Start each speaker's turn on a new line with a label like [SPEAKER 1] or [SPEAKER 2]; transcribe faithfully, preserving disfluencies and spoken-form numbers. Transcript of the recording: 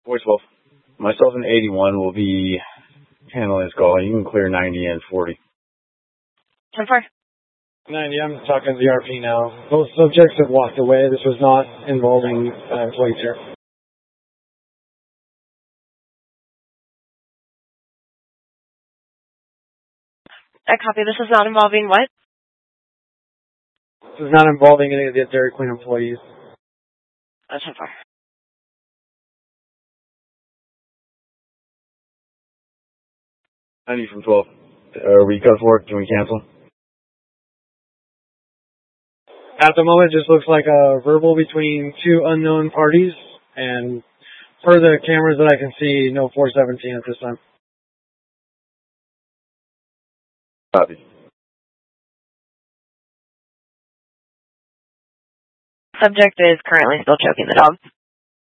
[SPEAKER 1] Voice Wolf. Myself and eighty-one will be handling this call. You can clear ninety and forty.
[SPEAKER 2] ten four.
[SPEAKER 3] ninety, I'm talking to the R P now. Both subjects have walked away. This was not involving uh, employees here.
[SPEAKER 2] I copy. This is not involving what?
[SPEAKER 3] This is not involving any of the Dairy Queen employees.
[SPEAKER 2] Oh, ten four.
[SPEAKER 1] ninety from twelve. Are we cut for it? Can we cancel?
[SPEAKER 3] At the moment, it just looks like a verbal between two unknown parties, and per the cameras that I can see, no four seventeen at this time.
[SPEAKER 1] Copy.
[SPEAKER 2] Subject is currently still choking the dog.